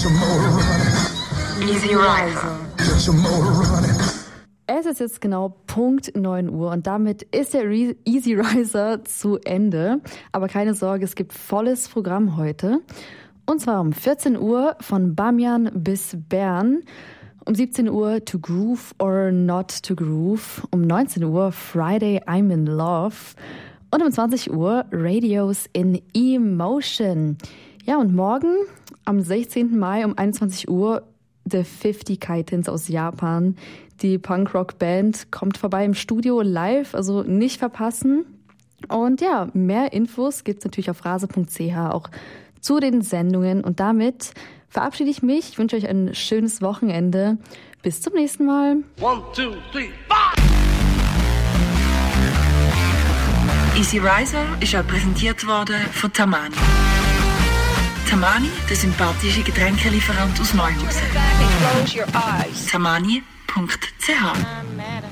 Easy Riser. Es ist jetzt genau Punkt 9 Uhr und damit ist der Easy Riser zu Ende. Aber keine Sorge, es gibt volles Programm heute. Und zwar um 14 Uhr von Bamian bis Bern. Um 17 Uhr To Groove or Not to Groove. Um 19 Uhr Friday I'm in Love. Und um 20 Uhr Radios in Emotion. Ja, und morgen am 16. Mai um 21 Uhr The 50 Kaitens aus Japan. Die Punkrock-Band kommt vorbei im Studio live, also nicht verpassen. Und ja, mehr Infos gibt's natürlich auf rase.ch auch zu den Sendungen. Und damit verabschiede ich mich. Ich wünsche euch ein schönes Wochenende. Bis zum nächsten Mal. 1, 2, 3, 4! Easy Riser ist auch präsentiert worden von Tamani. Tamani, der sympathische Getränkelieferant aus Neuhausen. Tamani.ch